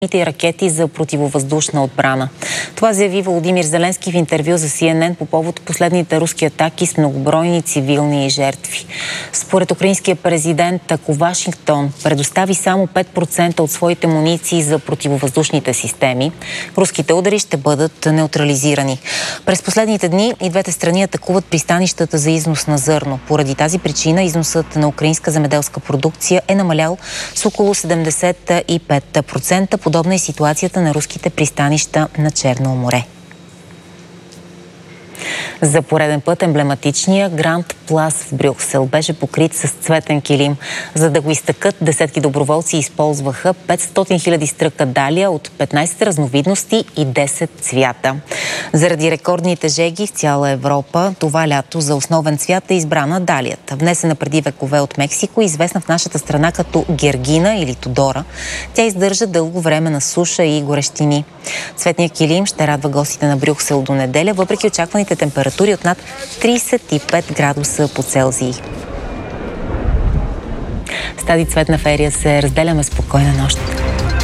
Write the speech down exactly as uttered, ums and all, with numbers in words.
и ракети за противовъздушна отбрана. Това заяви Володимир Зеленски в интервю за Си Ен Ен по повод последните руски атаки с многобройни цивилни жертви. Според украинския президент, ако Вашингтон предостави само пет процента от своите муниции за противовъздушните системи, руските удари ще бъдат неутрализирани. През последните дни и двете страни атакуват пристанищата за износ на зърно. Поради тази причина износът на украинска земеделска продукция е намалял с около седемдесет и пет процента. Подобна е ситуацията на руските пристанища на Черно море. За пореден път емблематичния Гранд Плас в Брюксел беше покрит с цветен килим. За да го изтъкат, десетки доброволци използваха петстотин хиляди стръка далия от петнайсет разновидности и десет цвята. Заради рекордните жеги в цяла Европа, това лято за основен цвят е избрана далията. Внесена преди векове от Мексико, известна в нашата страна като гергина или тодора. Тя издържа дълго време на суша и горещини. Цветният килим ще радва гостите на Брюксел до неделя, въпреки очакваните температури от над трийсет и пет градуса по Целзий. С тази цветна ферия се разделяме. Спокойна нощ!